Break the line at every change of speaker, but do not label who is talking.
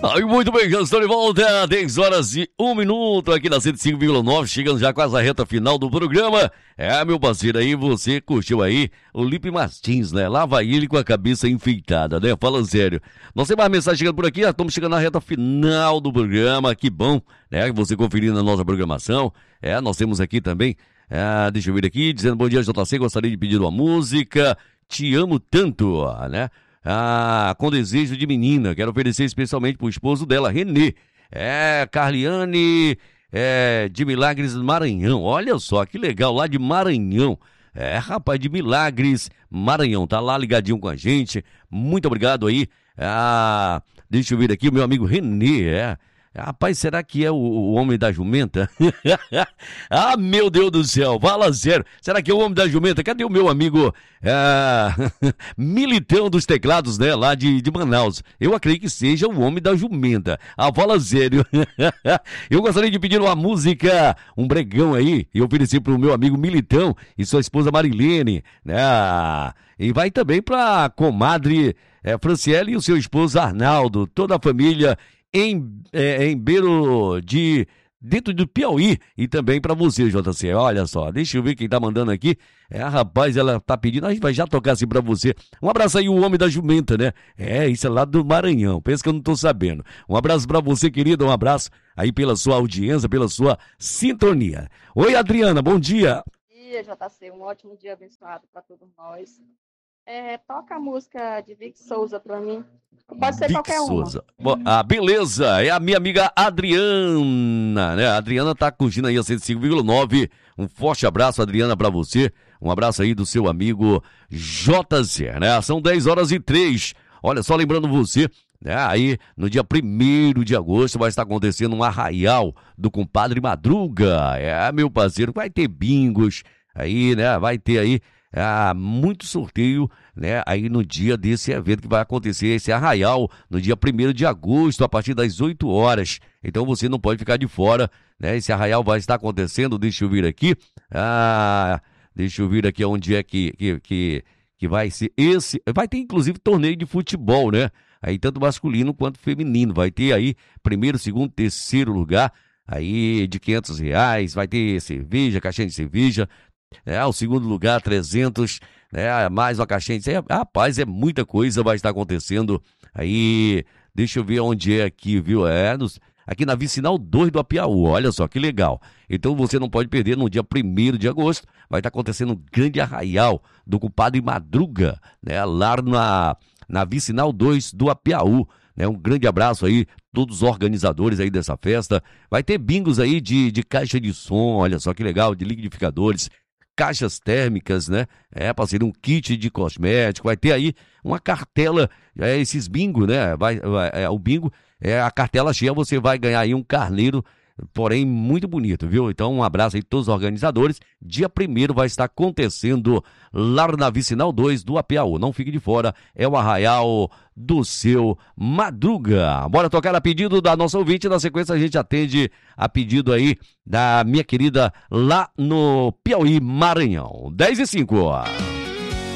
Ai, muito bem, já estou de volta, 10 horas e 1 minuto aqui na 105,9, chegando já quase à reta final do programa. Meu parceiro aí, você curtiu aí o Lipe Martins, né? Lá vai ele com a cabeça enfeitada, né? Fala sério. Nós temos mais mensagem chegando por aqui, já estamos chegando na reta final do programa, que bom, né? Você conferindo a nossa programação. Nós temos aqui também, deixa eu ver aqui, dizendo bom dia, JC, gostaria de pedir uma música, Te Amo Tanto, né? Com desejo de menina, quero oferecer especialmente pro esposo dela, Renê. Carliane, de Milagres Maranhão. Olha só, que legal, lá de Maranhão. Rapaz, de Milagres Maranhão, tá lá ligadinho com a gente. Muito obrigado aí. Deixa eu ver aqui, o meu amigo Renê, Rapaz, será que é o homem da jumenta? Meu Deus do céu, fala sério. Será que é o homem da jumenta? Cadê o meu amigo Militão dos teclados, né, lá de Manaus? Eu acredito que seja o homem da jumenta. Fala sério. Eu gostaria de pedir uma música, um bregão aí, e oferecer pro meu amigo Militão e sua esposa Marilene, né? E vai também pra comadre Franciele e o seu esposo Arnaldo, toda a família em Beiro dentro do Piauí, e também pra você, JC. Olha só, deixa eu ver quem tá mandando aqui. Rapaz, ela tá pedindo, a gente vai já tocar assim pra você. Um abraço aí, o homem da jumenta, né? Isso é lá do Maranhão, pensa que eu não tô sabendo. Um abraço pra você, querida, um abraço aí pela sua audiência, pela sua sintonia. Oi, Adriana, bom dia.
Bom dia, JC, um ótimo dia abençoado pra todos nós. Toca a música de Vic Souza pra mim. Pode ser
Vic
qualquer
Souza.
uma.
Beleza, é a minha amiga Adriana, né? A Adriana tá curtindo aí a 105,9. Um forte abraço, Adriana, pra você. Um abraço aí do seu amigo JZ, né? São 10 horas e 3. Olha, só lembrando você, né? Aí no dia 1º de agosto vai estar acontecendo um arraial do compadre Madruga. Meu parceiro, vai ter bingos aí, né? Vai ter aí muito sorteio, né? Aí no dia desse evento que vai acontecer, esse arraial, no dia 1º de agosto, a partir das 8 horas. Então você não pode ficar de fora, né? Esse arraial vai estar acontecendo, deixa eu vir aqui. Deixa eu vir aqui onde é que vai ser esse. Vai ter inclusive torneio de futebol, né? Aí tanto masculino quanto feminino. Vai ter aí 1º, 2º, 3º lugar, aí de R$500. Vai ter cerveja, caixinha de cerveja. O 2º lugar, 300, né? Mais uma caixinha de... Rapaz, é muita coisa vai estar acontecendo aí. Deixa eu ver onde é aqui, viu? Aqui na Vicinal 2 do Apiaú, olha só que legal. Então você não pode perder, no dia 1º de agosto, vai estar acontecendo um grande arraial do compadre Madruga, né? Lá na Vicinal 2 do Apiaú. Um grande abraço aí, todos os organizadores aí dessa festa. Vai ter bingos aí de caixa de som, olha só que legal, de liquidificadores, caixas térmicas, né? Parceiro, um kit de cosmético, vai ter aí uma cartela, esses bingo, né? O bingo, a cartela cheia, você vai ganhar aí um carneiro, porém muito bonito, viu? Então um abraço aí a todos os organizadores. Dia 1º vai estar acontecendo lá na Vicinal 2 do Apiaú. Não fique de fora, é o arraial do seu Madruga. Bora tocar a pedido da nossa ouvinte, na sequência a gente atende a pedido aí da minha querida lá no Piauí, Maranhão. 10h05.